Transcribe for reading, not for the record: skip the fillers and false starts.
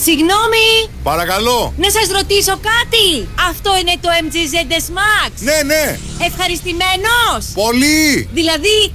Συγγνώμη, Παρακαλώ. να σας ρωτήσω κάτι. Αυτό είναι το MGZS Max. Ναι, ναι. Ευχαριστημένος. Πολύ. Δηλαδή